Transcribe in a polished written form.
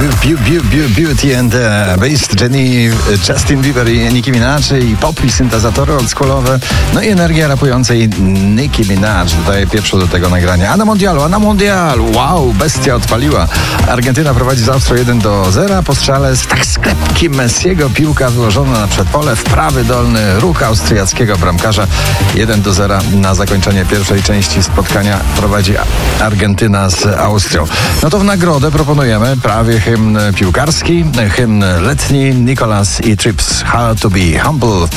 Beauty and the Beast, Jenny, Justin Bieber i Nicki Minaj i pop i syntezatory oldschoolowe, no i energia rapującej Nicki Minaj dodaje pieprzu do tego nagrania. A na Mondialu, wow, bestia odpaliła. Argentyna prowadzi z Austrią 1-0, po strzale z tak sklepki Messiego piłka wyłożona na przedpole w prawy dolny róg austriackiego bramkarza. 1-0 na zakończenie pierwszej części spotkania prowadzi Argentyna z Austrią. No to w nagrodę proponujemy prawie hymn piłkarski, hymn letni Nicolas i Trips How to be Humble.